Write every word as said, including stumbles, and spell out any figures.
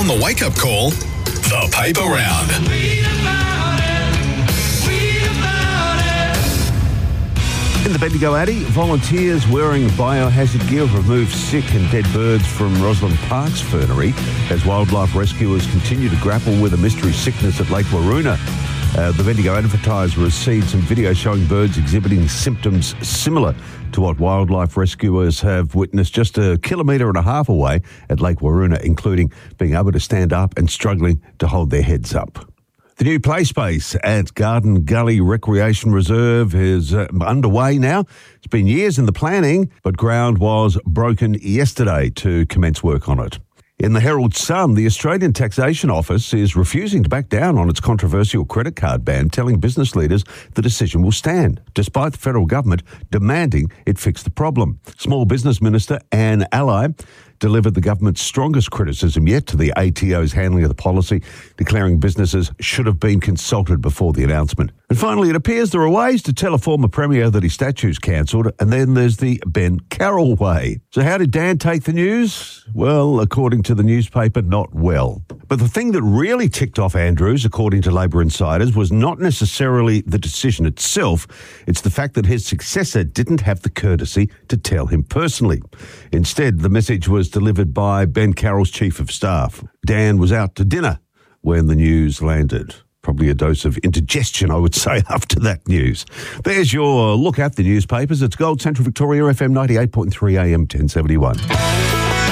the wake-up call, the paper round. Read about it. Read about it. In the Bendigo Addy, volunteers wearing biohazard gear have removed sick and dead birds from Rosalind Park's fernery as wildlife rescuers continue to grapple with a mystery sickness at Lake Waroona. Uh, the Bendigo Advertiser received some video showing birds exhibiting symptoms similar to what wildlife rescuers have witnessed just a kilometre and a half away at Lake Waroona, including being able to stand up and struggling to hold their heads up. The new play space at Garden Gully Recreation Reserve is uh, underway now. It's been years in the planning, but ground was broken yesterday to commence work on it. In the Herald Sun, the Australian Taxation Office is refusing to back down on its controversial credit card ban, telling business leaders the decision will stand, despite the federal government demanding it fix the problem. Small Business Minister Anne Ally delivered the government's strongest criticism yet to the A T O's handling of the policy, declaring businesses should have been consulted before the announcement. And finally, it appears there are ways to tell a former Premier that his statue's cancelled, and then there's the Ben Carroll way. So how did Dan take the news? Well, according to the newspaper, not well. But the thing that really ticked off Andrews, according to Labor insiders, was not necessarily the decision itself. It's the fact that his successor didn't have the courtesy to tell him personally. Instead, the message was delivered by Ben Carroll's chief of staff. Dan was out to dinner when the news landed. Probably a dose of indigestion, I would say, after that news. There's your look at the newspapers. It's Gold Central Victoria, F M ninety-eight point three A M ten seventy-one.